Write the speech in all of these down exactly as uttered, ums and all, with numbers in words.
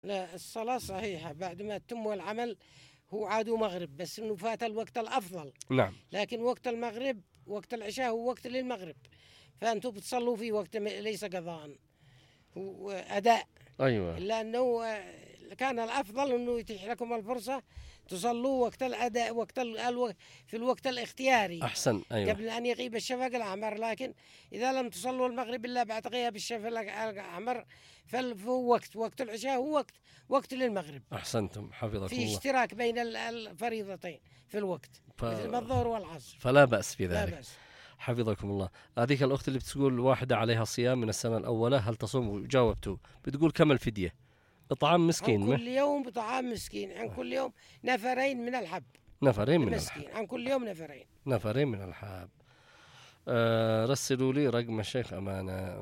لا، الصلاة صحيحة بعد ما تتم العمل. هو عادوا مغرب، بس إنه فات الوقت الأفضل. نعم. لكن وقت المغرب، وقت العشاء هو وقت للمغرب، فأنتم بتصلوا في وقت م- ليس قضاء، هو أداء. أيوة. إلا أنه آه، كان الأفضل أنه يتيح لكم الفرصة تصلوا وقت الأداء، وقت ال- الو... في الوقت الاختياري أحسن. أيوة. قبل أن يغيب الشفق الأحمر. لكن إذا لم تصلوا المغرب إلا بعد غياب الشفق الأحمر، فهو وقت وقت العشاء هو وقت وقت للمغرب. أحسنتم حفظكم في الله. اشتراك بين ال- الفريضتين في الوقت، ف... مثل ما الظهر والعصر. فلا بأس في لا ذلك. بأس. حفظكم الله. هذيك الأخت اللي بتقول واحدة عليها صيام من السنة الأولى هل تصوم؟ وجاوبته بتقول كم الفدية؟ إطعام عن مسكين ما؟ كل يوم بطعام مسكين، عن كل يوم نفرين من الحب. نفرين من الحب. المسكين عن كل يوم نفرين. نفرين من الحب. آه رسلوا لي رقم الشيخ أمانة.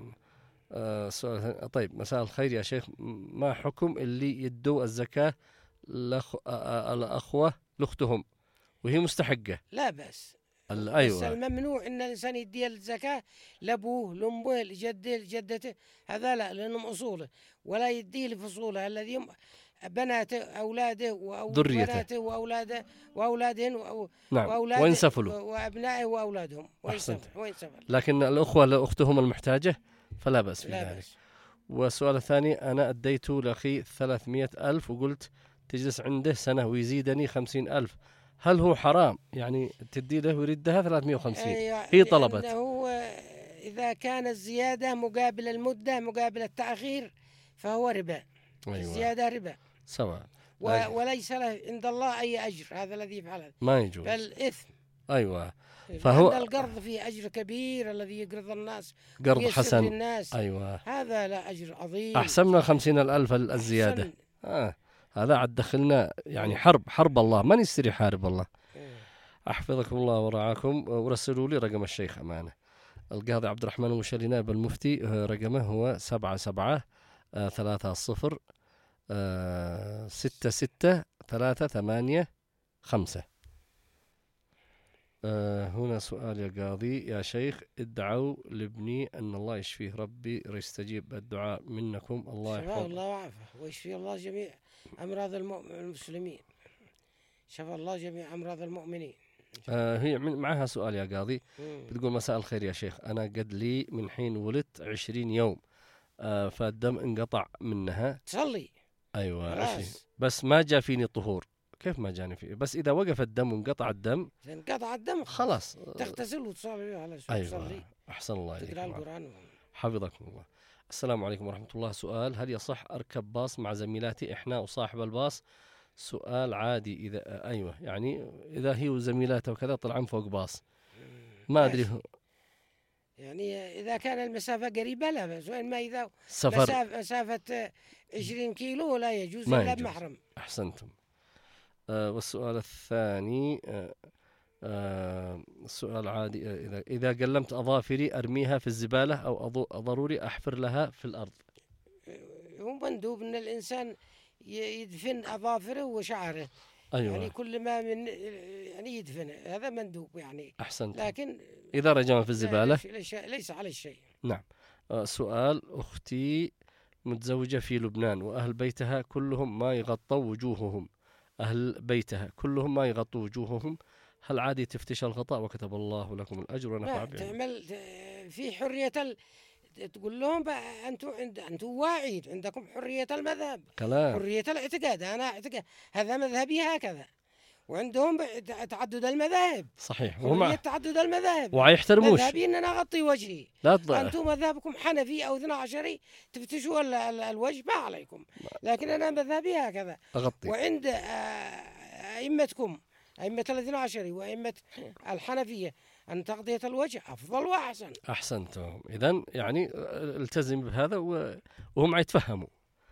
آه سؤال. طيب، مساء الخير يا شيخ، ما حكم اللي يدوا الزكاة لأخ... آه الأخوة لأختهم وهي مستحقة؟ لا بأس. ال- بس أيوة. الممنوع ان الانسان يدي الزكاه لابوه لامه لجده لجدته، هذا لا، لانهم اصوله. ولا يدي لفصوله الذي هم بناته اولاده ذريته. وبناته واولاده واولادهن وأو- نعم. واولاد وإن سفلوا. وابنائه واولادهم وإن أحسنت. سفل- وإن سفل. لكن الأخوة لأختهم المحتاجة فلا بأس في لا ذلك. بأس. والسؤال الثاني، أنا أديت لأخي ثلاثمائة ألف وقلت تجلس عنده سنة ويزيدني خمسين ألف، هل هو حرام يعني تدي له ويردها ثلاثمائة وخمسين؟ أيوة، هي طلبت. لأنه إذا كان الزيادة مقابل المدة مقابل التأخير فهو ربا. أيوة. الزيادة ربا. سواء. و- وليس له عند الله أي أجر هذا الذي يفعل هذا، ما يجوز. بل إثم. أيوة. فهو فهو القرض فيه أجر كبير، الذي يقرض الناس قرض ويسر حسن. للناس، أيوة. هذا لا أجر عظيم. أحسن من الخمسين الألف الزيادة. أحسن. آه. هذا عاد دخلنا يعني مم. حرب حرب الله، ما نشتري حارب الله. مم. أحفظكم الله ورعاكم. ورسلوا لي رقم الشيخ أمانة. القاضي عبد الرحمن المشري نائب المفتي، آه، رقمه هو سبعة سبعة آه، ثلاثة صفر آه، ستة ستة ثلاثة ثمانية خمسة. آه، هنا سؤال يا قاضي يا شيخ، ادعوا لابني أن الله يشفيه، ربي يستجيب الدعاء منكم، الله شفاه يحفظه. الله وعافه ويشفي الله جميع أمراض المؤمن المسلمين. شفى الله جميع أمراض المؤمنين. آه، هي من- معها سؤال يا قاضي، مم. بتقول مساء الخير يا شيخ، أنا قد لي من حين ولدت عشرين يوم، آه، فالدم انقطع منها. تصلي. أيوة خلاص. عشرين، بس ما جاء فيني طهور. كيف ما جاني فيه؟ بس إذا وقف الدم وانقطع الدم انقطع الدم خلاص. تغتسل وتصلي على شو أيوة. تصلي. أحسن الله تقرأ إليكم. القرآن. حفظكم الله. السلام عليكم ورحمة الله. سؤال، هل يصح أركب باص مع زميلاتي إحنا وصاحب الباص؟ سؤال عادي إذا أيوة يعني إذا هي وزميلاته وكذا طلعن فوق باص، ما أدري هو يعني إذا كان المسافة قريبة لا بأس، وإنما إذا سفر مسافة, مسافة عشرين كيلو لا يجوز ما إلا يجوز. بمحرم. أحسنتم. آه والسؤال الثاني، آه آه السؤال عادي، آه إذا إذا قلمت أظافري أرميها في الزبالة أو أضو- ضروري أحفر لها في الأرض؟ هو مندوب أن الإنسان ي- يدفن أظافره وشعره. أيوة. يعني كل ما من يعني يدفن، هذا مندوب يعني. أحسنت. لكن إذا رجم في الزبالة ليس, ليس عليه شيء. نعم. آه سؤال، أختي متزوجة في لبنان وأهل بيتها كلهم ما يغطوا وجوههم، أهل بيتها كلهم ما يغطوا وجوههم، هل عادي تفتش الغطاء وكتب الله لكم الأجر ونفع لا، بهم؟ تعمل في حرية ال... تقول لهم بقى أنتم عند أنتم واعيد، عندكم حرية المذهب، كلام حرية الاعتقاد. أنا اعتقد هذا مذهبي هكذا، وعندهم تعدد المذاهب، صحيح. حرية وهم تعدد المذاهب. ويحترموش. مذهبي ان انا اغطي وجهي، لا تض... انتم مذهبكم حنفي او اثنا عشري تفتشوا ال- ال- الوجه، ما عليكم. لكن انا مذهبي هكذا. أغطي. وعند آه، ائمتكم، ائمه الاثنا عشري وائمه الحنفيه، ان تغطيه الوجه افضل واحسن. أحسنتم. إذن يعني التزم بهذا و... وهم يتفهموا.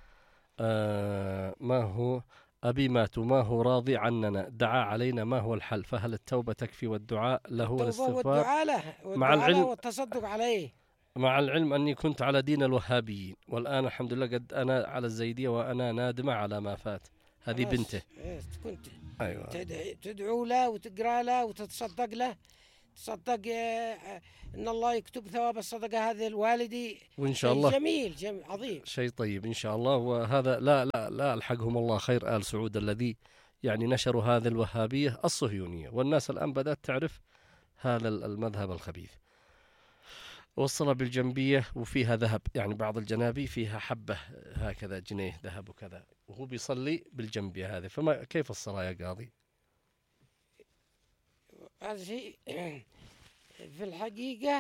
آه ما هو أبي مات وما هو راضي عننا، دعا علينا، ما هو الحل؟ فهل التوبة تكفي والدعاء له التوبه والاستغفار؟ والدعاء له مع والدعاء له العلم والتصدق عليه. مع العلم أني كنت على دين الوهابيين، والآن الحمد لله قد أنا على الزيدية وأنا نادمة على ما فات. هذه خلاص. بنته. إيه، كنت أيوة. تدعي- تدعو له وتقرا له وتتصدق له، تصدق آه، إن الله يكتب ثواب الصدقة هذه الوالدي. وإن شاء الله جميل جميل عظيم. شيء طيب إن شاء الله. وهذا لا لا لا ألحقهم الله خير آل سعود الذي يعني نشروا هذه الوهابية الصهيونية، والناس الآن بدأت تعرف هذا المذهب الخبيث. وصل بالجنبية وفيها ذهب، يعني بعض الجنابي فيها حبة هكذا جنيه ذهب وكذا، وهو بيصلي بالجنبية هذه، فما كيف الصلاة يا قاضي؟ هذا شيء في الحقيقة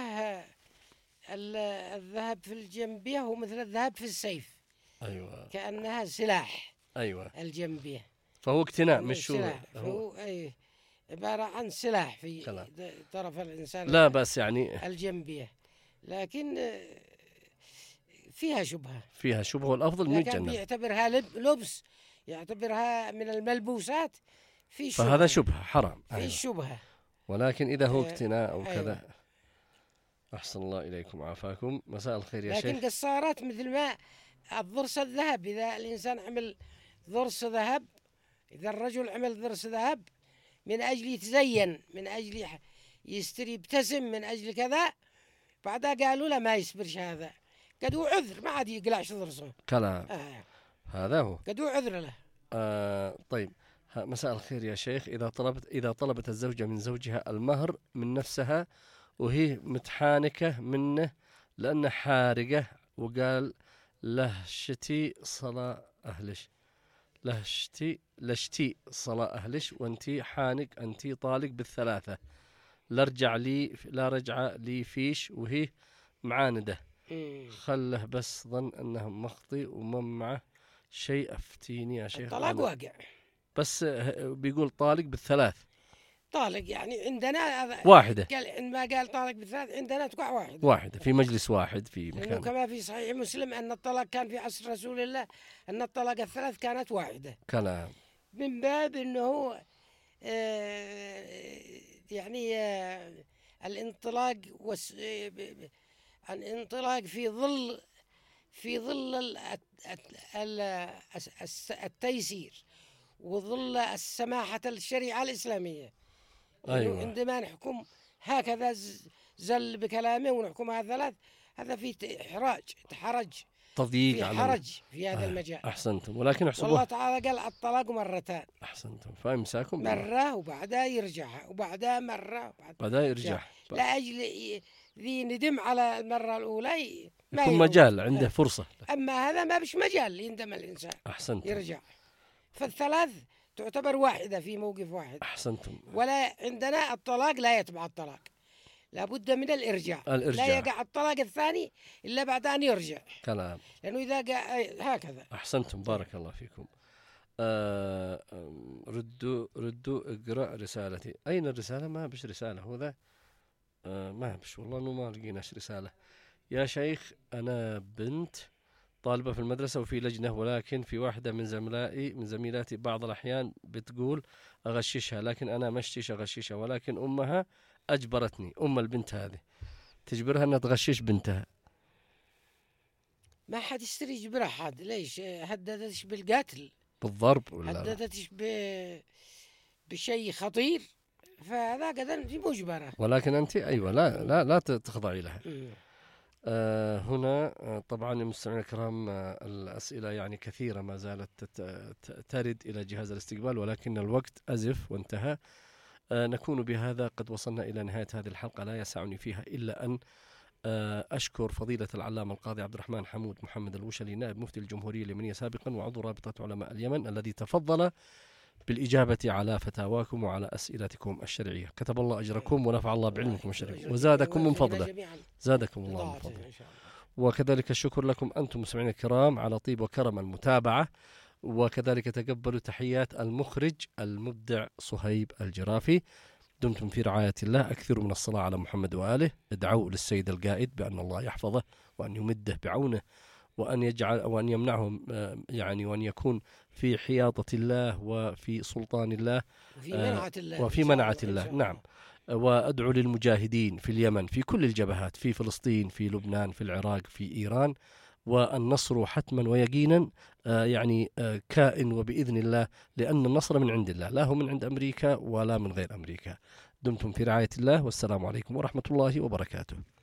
الذهب في الجنبية هو مثل الذهب في السيف. أيوة. كأنها سلاح. أيوة. الجنبية. فهو اقتناء مش سلاح. هو أي عبارة عن سلاح في كلام. طرف الإنسان. لا بس يعني الجنبية، لكن فيها شبهة. فيها شبهة، والأفضل من الجنة. يعتبرها لبس، يعتبرها من الملبوسات، في شبهة. فهذا شبهة حرام. في أيوة. شبهة. ولكن إذا هو اقتناء أو أيوة. كذا. أحسن الله إليكم عافاكم. مساء الخير يا لكن شيخ. لكن قصارات مثل ما الضرس الذهب، إذا الإنسان عمل ضرس ذهب، إذا الرجل عمل ضرس ذهب من أجل يتزين، من أجل يستري يبتسم، من أجل كذا، بعدها قالوا لا ما يصبرش هذا، قدوا عذر، ما عاد يقلعش ضرسه. كلام. آه. هذا هو. قدوا عذر له. آه طيب. مساء الخير يا شيخ. إذا طلبت إذا طلبت الزوجة من زوجها المهر من نفسها وهي متحانكة منه لأنه حارقة، وقال له شتي صلاة أهلش له شتي لشتي صلاة أهلش وأنتي حانق، أنتي طالق بالثلاثة، لا رجع لي لا رجع لي فيش، وهي معاندة، خله بس ظن أنه مخطي وما معه شيء، أفتيني يا شيخ. الطلاق واقع، بس بيقول طالق بالثلاث. طالق يعني عندنا واحدة. قال عندما قال طالق بالثلاث عندنا توقع واحدة. واحدة في مجلس واحد في مكان. كما في صحيح مسلم أن الطلاق كان في عصر رسول الله، أن الطلاق الثلاث كانت واحدة. كلام. من باب أنه آه يعني آه الانطلاق والس الانطلاق في ظل في ظل التيسير وظل السماحة الشريعة الإسلامية. أيوة. عندما نحكم هكذا زل بكلامه ونحكم هذا ثلاث، هذا في إحراج تحرج تضييق في على حرج في هذا آه. المجال. أحسنتم. ولكن احسبوه والله تعالى قال الطلاق مرتان. أحسنتم. فإمساكم مرة وبعدها يرجع وبعدها مرة وبعدها يرجع. لا أجل ذي ندم على المرة الأولى ما يكون مجال عنده فرصة. أما هذا ما بش مجال يندم الإنسان. أحسنتم. يرجع. فالثلاث تعتبر واحدة في موقف واحد. أحسنتم. ولا عندنا الطلاق لا يتبع الطلاق، لابد من الإرجاع. الإرجاع. لا يقع الطلاق الثاني إلا بعد أن يرجع. كلام. لأنه إذا قع هكذا. أحسنتم بارك الله فيكم. آه ردوا ردوا اقرأ رسالتي. أين الرسالة؟ ما بش رسالة هو ذا. آه ما بش والله إنه ما لقيناش رسالة. يا شيخ أنا بنت طالبة في المدرسة وفي لجنة، ولكن في واحدة من زملائي من زميلاتي بعض الأحيان بتقول أغششها، لكن أنا مشتيش أغششها، ولكن أمها أجبرتني. أم البنت هذه تجبرها أنها تغشش بنتها. ما حد يشتري يجبرها حد. ليش؟ هددتش بالقتل، بالضرب ولا هددتش ب... بشيء خطير، فهذا قدر في مجبرة. ولكن أنت أيوة لا لا لا تخضعي لها. م. آه هنا آه طبعا المستمعين الكرام آه الأسئلة يعني كثيرة ما زالت ترد إلى جهاز الاستقبال، ولكن الوقت أزف وانتهى. آه نكون بهذا قد وصلنا إلى نهاية هذه الحلقة، لا يسعني فيها إلا أن آه أشكر فضيلة العلامة القاضي عبد الرحمن حمود محمد الوشلي نائب مفتي الجمهورية اليمنية سابقا وعضو رابطة علماء اليمن، الذي تفضل بالإجابة على فتاواكم وعلى أسئلتكم الشرعية. كتب الله أجركم ونفع الله بعلمكم الشرعي وزادكم من فضله. زادكم الله من فضله. وكذلك الشكر لكم أنتم مستمعين الكرام على طيب وكرم المتابعة، وكذلك تقبلوا تحيات المخرج المبدع صهيب الجرافي. دمتم في رعاية الله. أكثروا من الصلاة على محمد وآله. ادعوا للسيد القائد بأن الله يحفظه وأن يمده بعونه وأن يجعل وأن يمنعه يعني وأن يكون في حياطة الله وفي سلطان الله وفي منعة الله وفي منعة الله. نعم. وأدعو للمجاهدين في اليمن في كل الجبهات، في فلسطين، في لبنان، في العراق، في إيران، والنصر حتما ويقينا يعني كائن وبإذن الله، لأن النصر من عند الله، لا هو من عند أمريكا ولا من غير أمريكا. دمتم في رعاية الله، والسلام عليكم ورحمة الله وبركاته.